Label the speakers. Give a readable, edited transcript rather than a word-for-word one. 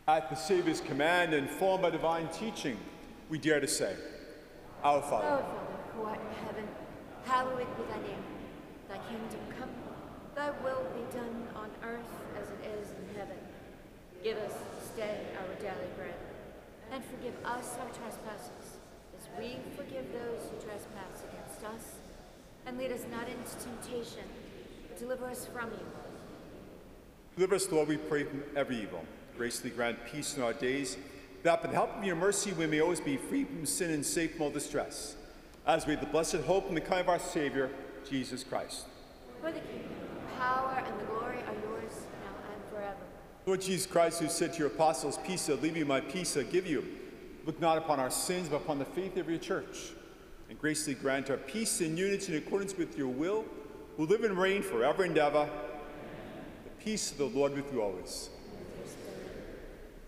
Speaker 1: At the Savior's command, informed by divine teaching, we dare to say, Our Father,
Speaker 2: Our Father, who art in heaven, hallowed be thy name. Thy kingdom come, thy will be done on earth as it is in heaven. Give us this day our daily bread, and forgive us our trespasses, as we forgive those who trespass against us. And lead us not into temptation, but deliver us from evil.
Speaker 1: Deliver us, Lord, we pray, from every evil. Graciously grant peace in our days, that by the help of your mercy we may always be free from sin and safe from all distress, as we have the blessed hope and the coming of our Savior, Jesus Christ.
Speaker 2: For the kingdom, the power, and the glory are yours, now and forever.
Speaker 1: Lord Jesus Christ, who said to your apostles, Peace I leave you, my peace I give you, look not upon our sins, but upon the faith of your church, and graciously grant our peace and unity in accordance with your will, who live and reign forever and ever. The peace of the Lord with you always.